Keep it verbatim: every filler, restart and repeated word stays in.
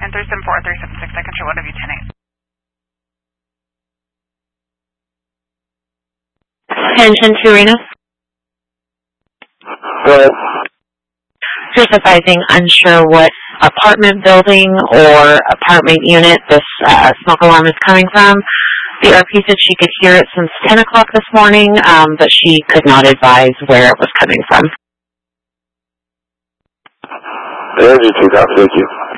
nine three seven four, three seven six, I control one of you ten eight. Attention to Rena. Go ahead. Just advising, unsure what apartment building or apartment unit this uh, smoke alarm is coming from. The R P said she could hear it since ten o'clock this morning, um, but she could not advise where it was coming from. Energy two, thank you.